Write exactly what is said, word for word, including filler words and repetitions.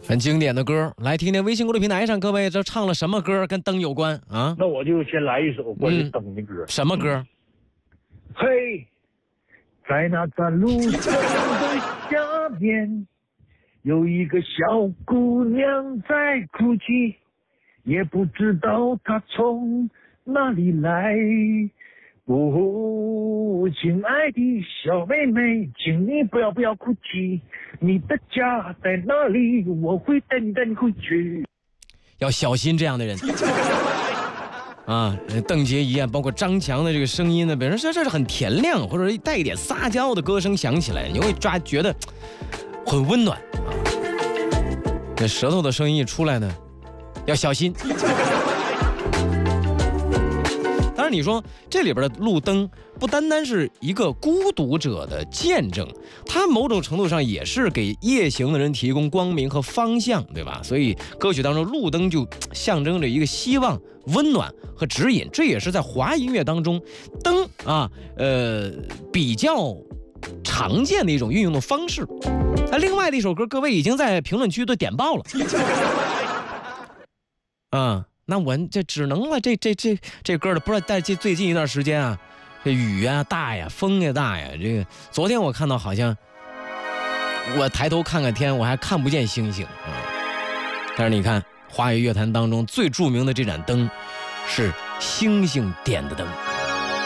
很经典的歌，来听听微信公众平台上各位这唱了什么歌跟灯有关啊？ 那我就先来一首关于灯的歌。 嗯、什么歌？ 嘿，在那盏路灯的下面，有一个小姑娘在哭泣，也不知道她从哪里来。哦，亲爱的小妹妹，请你不要不要哭泣，你的家在哪里？我会带你带你回去。 要小心这样的人啊！邓婕仪啊，包括张强的这个声音呢，本身这这是很甜亮，或者带一点撒娇的歌声响起来，你会抓觉得很温暖啊。那舌头的声音一出来呢，要小心。当然你说这里边的路灯不单单是一个孤独者的见证，它某种程度上也是给夜行的人提供光明和方向，对吧？所以歌曲当中路灯就象征着一个希望、温暖和指引，这也是在华音乐当中灯啊呃比较常见的一种运用的方式。那另外的一首歌各位已经在评论区都点爆了啊，那我这只能了，这这这这歌的不知道在这最近一段时间啊，这雨啊大呀，风也大呀。这个昨天我看到好像，我抬头看看天，我还看不见星星啊。但是你看，华语乐坛当中最著名的这盏灯，是星星点的灯。